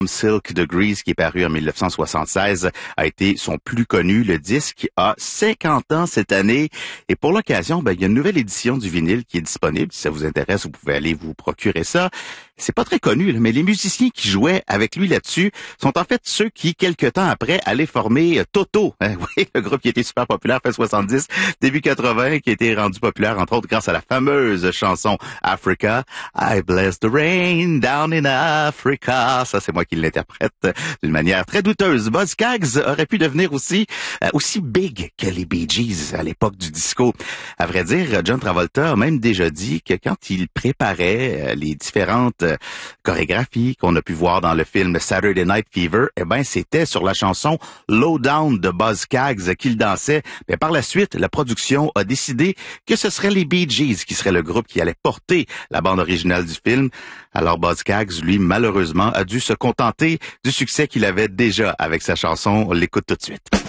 Silk de Grease, qui est paru en 1976, a été son plus connu. Le disque a 50 ans cette année. Et pour l'occasion, il y a une nouvelle édition du vinyle qui est disponible. Si ça vous intéresse, vous pouvez aller vous procurer ça. C'est pas très connu, mais les musiciens qui jouaient avec lui là-dessus sont en fait ceux qui, quelques temps après, allaient former Toto. Oui, le groupe qui était super populaire fin 70, début 80, qui a été rendu populaire, entre autres, grâce à la fameuse chanson Africa. I bless the rain down in Africa. Ça, c'est moi qui l'interprète d'une manière très douteuse. Buzz Skaggs aurait pu devenir aussi big que les Bee Gees à l'époque du disco. À vrai dire, John Travolta a même déjà dit que quand il préparait les différentes chorégraphies qu'on a pu voir dans le film Saturday Night Fever, c'était sur la chanson Low Down de Buzz Skaggs qu'il dansait. Mais par la suite, la production a décidé que ce serait les Bee Gees qui serait le groupe qui allait porter la bande originale du film. Alors Buzz Skaggs, lui, malheureusement, a dû se contenter du succès qu'il avait déjà avec sa chanson. On l'écoute tout de suite.